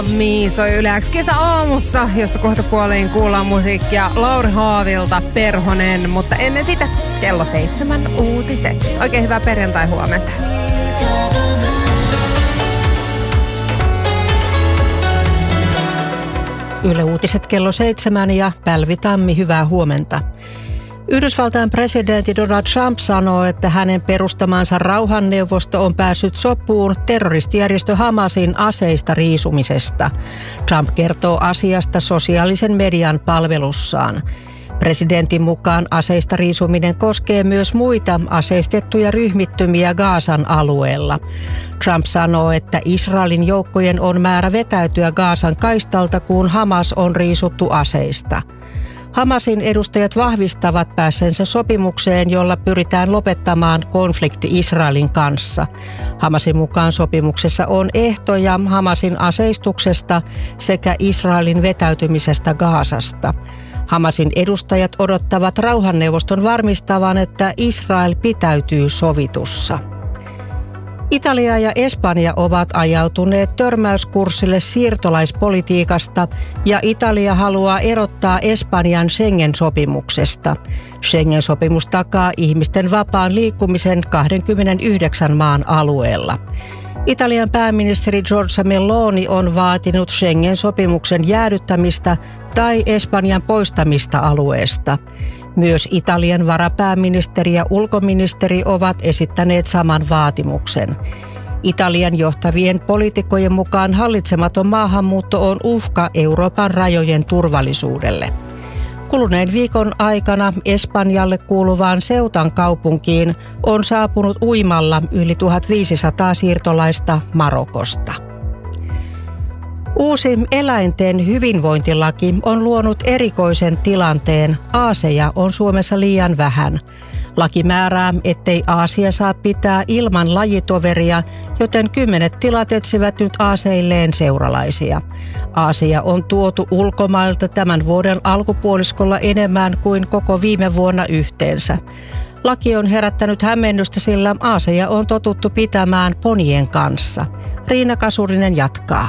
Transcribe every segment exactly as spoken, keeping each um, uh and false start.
Mi soi Yle X kesäaamussa, jossa kohta puoliin kuullaan musiikkia Lauri Haavilta Perhonen, mutta ennen sitä kello seitsemän uutiset. Oikein hyvää perjantai-huomenta. Yle Uutiset kello seitsemän ja Pälvi Tammi, hyvää huomenta. Yhdysvaltain presidentti Donald Trump sanoo, että hänen perustamansa rauhanneuvosto on päässyt sopuun terroristijärjestö Hamasin aseista riisumisesta. Trump kertoo asiasta sosiaalisen median palvelussaan. Presidentin mukaan aseista riisuminen koskee myös muita aseistettuja ryhmittymiä Gazan alueella. Trump sanoo, että Israelin joukkojen on määrä vetäytyä Gazan kaistalta, kun Hamas on riisuttu aseista. Hamasin edustajat vahvistavat päässeensä sopimukseen, jolla pyritään lopettamaan konflikti Israelin kanssa. Hamasin mukaan sopimuksessa on ehtoja Hamasin aseistuksesta sekä Israelin vetäytymisestä Gazasta. Hamasin edustajat odottavat rauhanneuvoston varmistavan, että Israel pitäytyy sovitussa. Italia ja Espanja ovat ajautuneet törmäyskurssille siirtolaispolitiikasta ja Italia haluaa erottaa Espanjan Schengen-sopimuksesta. Schengen-sopimus takaa ihmisten vapaan liikkumisen kaksikymmentäyhdeksän maan alueella. Italian pääministeri Giorgia Meloni on vaatinut Schengen-sopimuksen jäädyttämistä tai Espanjan poistamista alueesta. Myös Italian varapääministeri ja ulkoministeri ovat esittäneet saman vaatimuksen. Italian johtavien poliitikkojen mukaan hallitsematon maahanmuutto on uhka Euroopan rajojen turvallisuudelle. Kuluneen viikon aikana Espanjalle kuuluvaan Ceutan kaupunkiin on saapunut uimalla yli tuhatviisisataa siirtolaista Marokosta. Uusi eläinten hyvinvointilaki on luonut erikoisen tilanteen. Aaseja on Suomessa liian vähän. Laki määrää, ettei aasia saa pitää ilman lajitoveria, joten kymmenet tilat etsivät nyt aaseilleen seuralaisia. Aasia on tuotu ulkomailta tämän vuoden alkupuoliskolla enemmän kuin koko viime vuonna yhteensä. Laki on herättänyt hämmennystä, sillä aaseja on totuttu pitämään ponien kanssa. Riina Kasurinen jatkaa.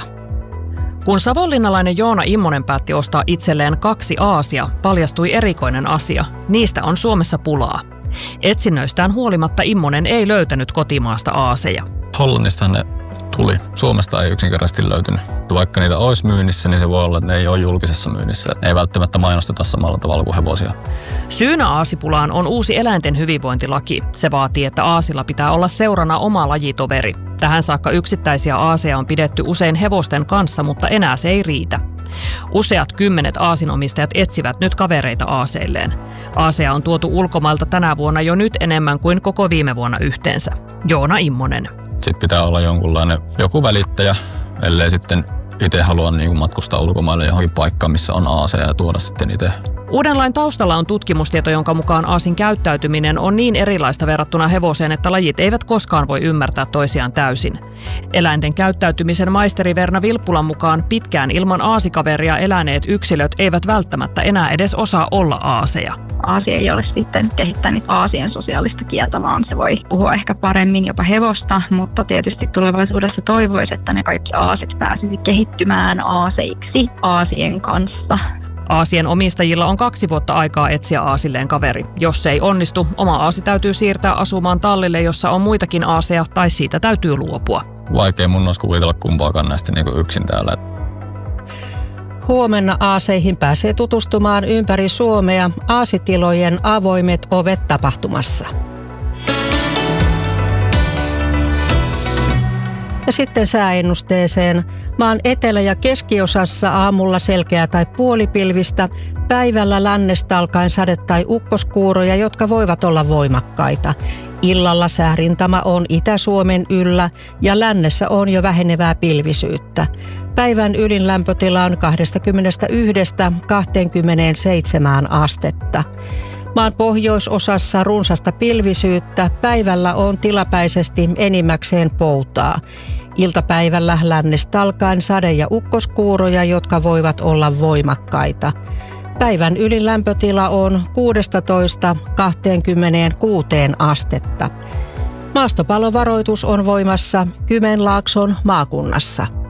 Kun savonlinnalainen Joona Immonen päätti ostaa itselleen kaksi aasia, paljastui erikoinen asia. Niistä on Suomessa pulaa. Etsinnöistään huolimatta Immonen ei löytänyt kotimaasta aaseja. Hollannistahan ne tuli. Suomesta ei yksinkertaisesti löytynyt. Vaikka niitä olisi myynnissä, niin se voi olla, että ne ei ole julkisessa myynnissä. Ne ei välttämättä mainosteta samalla tavalla kuin hevosia. Syynä aasipulaan on uusi eläinten hyvinvointilaki. Se vaatii, että aasilla pitää olla seurana oma lajitoveri. Tähän saakka yksittäisiä aaseja on pidetty usein hevosten kanssa, mutta enää se ei riitä. Useat kymmenet aasinomistajat etsivät nyt kavereita aaseilleen. Aaseja on tuotu ulkomailta tänä vuonna jo nyt enemmän kuin koko viime vuonna yhteensä. Joona Immonen. Sitten pitää olla jonkunlainen joku välittäjä, ellei sitten itse halua niin matkustaa ulkomaille johonkin paikkaan, missä on aaseja ja tuoda sitten itse. Uuden lain taustalla on tutkimustieto, jonka mukaan aasin käyttäytyminen on niin erilaista verrattuna hevoseen, että lajit eivät koskaan voi ymmärtää toisiaan täysin. Eläinten käyttäytymisen maisteri Verna Vilppulan mukaan pitkään ilman aasikaveria eläneet yksilöt eivät välttämättä enää edes osaa olla aaseja. Aasi ei ole sitten kehittänyt aasien sosiaalista kieltä, vaan se voi puhua ehkä paremmin jopa hevosta, mutta tietysti tulevaisuudessa toivoisi, että ne kaikki aasit pääsisivät kehittymään aaseiksi aasien kanssa. Aasien omistajilla on kaksi vuotta aikaa etsiä aasilleen kaveri. Jos se ei onnistu, oma aasi täytyy siirtää asumaan tallille, jossa on muitakin aaseja, tai siitä täytyy luopua. Vaikea mun olisi kuvitella kumpaakaan näistä niin kuin yksin täällä. Huomenna aaseihin pääsee tutustumaan ympäri Suomea aasitilojen avoimet ovet -tapahtumassa. Ja sitten sääennusteeseen. Maan etelä- ja keskiosassa aamulla selkeää tai puolipilvistä, päivällä lännestä alkaen sade- tai ukkoskuuroja, jotka voivat olla voimakkaita. Illalla säärintama on Itä-Suomen yllä ja lännessä on jo vähenevää pilvisyyttä. Päivän ylin lämpötila on kaksikymmentäyksi kaksikymmentäseitsemän astetta. Maan pohjoisosassa runsasta pilvisyyttä, päivällä on tilapäisesti enimmäkseen poutaa. Iltapäivällä lännestä alkaen sade- ja ukkoskuuroja, jotka voivat olla voimakkaita. Päivän ylin lämpötila on kuusitoista kaksikymmentäkuusi astetta. Maastopallovaroitus on voimassa Kymenlaakson maakunnassa.